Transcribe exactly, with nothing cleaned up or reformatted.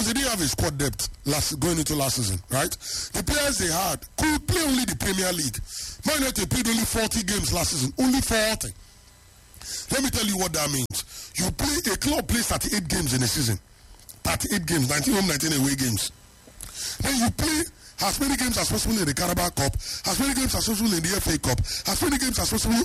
they didn't have a squad depth last going into last season, right? The players they had could play only the Premier League. Man United played only forty games last season, only forty. Let me tell you what that means. You play, a club plays thirty-eight games in a season. thirty-eight games, nineteen home, nineteen away games. Then you play as many games as possible in the Carabao Cup, as many games as possible in the F A Cup, as many games as possible